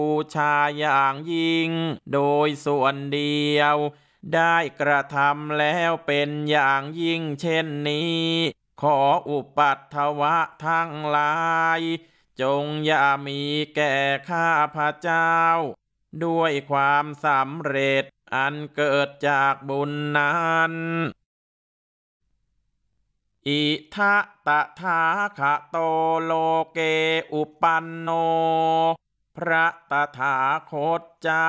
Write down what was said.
บูชาอย่างยิ่งโดยส่วนเดียวได้กระทำแล้วเป็นอย่างยิ่งเช่นนี้ขออุปัฏฐวะทั้งหลายจงอย่ามีแก่ข้าพระเจ้าด้วยความสำเร็จอันเกิดจากบุญนั้นอิทะตถาคะโตโลเกอุปันโนพระตถาคตเจ้า